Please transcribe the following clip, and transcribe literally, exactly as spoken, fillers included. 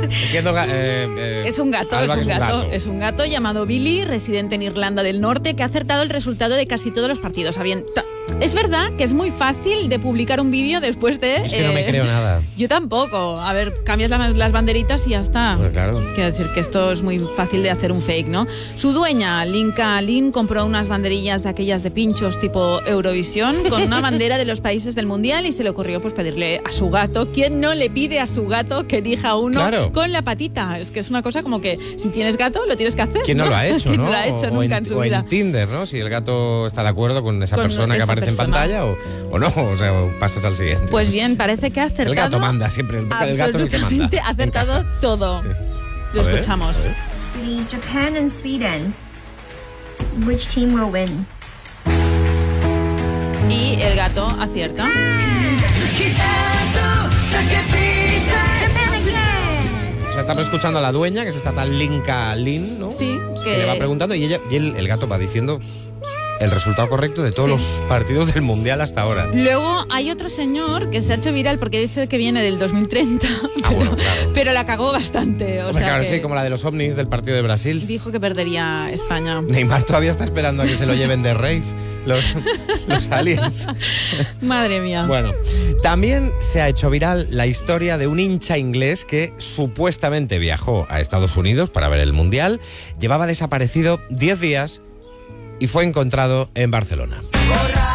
Entiendo, eh, eh, es un gato, Alba, es un que gato, es un gato. es un gato llamado Billy, residente en Irlanda del Norte, que ha acertado el resultado de casi todos los partidos. Habían ta- es verdad que es muy fácil de publicar un vídeo después de... Es que no me creo nada. Yo tampoco. A ver, cambias la- las banderitas y ya está. Pues claro. Quiero decir que esto es muy fácil de hacer un fake, ¿no? Su dueña, Linka Lin, compró unas banderillas de aquellas de pinchos tipo Eurovisión con una bandera de los países del Mundial y se le ocurrió pues pedirle a su gato. ¿Quién no le pide a su gato que elija uno Claro. con la patita? Es que es una cosa como que si tienes gato lo tienes que hacer. ¿Quién no lo ha hecho, ¿Quién no? no lo ha hecho o, nunca en, en su o vida? en Tinder, ¿no? Si el gato está de acuerdo con esa Con persona que esa aparece persona. en pantalla o, o no, o sea, o pasas al siguiente. Pues bien, parece que ha acertado. El gato manda siempre, el, el gato es el que manda. Absolutamente ha en acertado casa. todo. Sí. Lo A ver, escuchamos. a ver. Between Japan and Sweden, which team will win? Y el gato acierta. O sea, estamos escuchando a la dueña, que es esta tal Linka Lin, ¿no? Sí, Que que le va preguntando y, ella, y el, el gato va diciendo el resultado correcto de todos Sí. los partidos del Mundial hasta ahora. Luego hay otro señor que se ha hecho viral porque dice que viene del dos mil treinta, Ah, pero, bueno, claro. pero la cagó bastante. O Hombre, sea claro, que sí, como la de los ovnis del partido de Brasil. dijo que perdería España. Neymar todavía está esperando a que se lo lleven de rave los, los aliens. Madre mía. Bueno, también se ha hecho viral la historia de un hincha inglés que supuestamente viajó a Estados Unidos para ver el Mundial, llevaba desaparecido diez días y fue encontrado en Barcelona.